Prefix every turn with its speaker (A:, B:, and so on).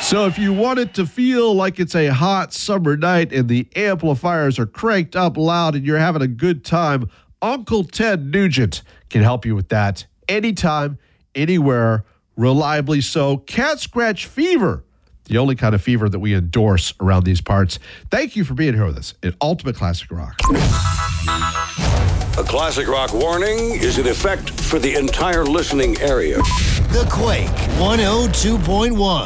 A: So if you want it to feel like it's a hot summer night and the amplifiers are cranked up loud and you're having a good time, Uncle Ted Nugent can help you with that anytime, anywhere, reliably so. Cat scratch fever, the only kind of fever that we endorse around these parts. Thank you for being here with us at Ultimate Classic Rock.
B: A Classic Rock warning is in effect for the entire listening area.
C: The Quake 102.1.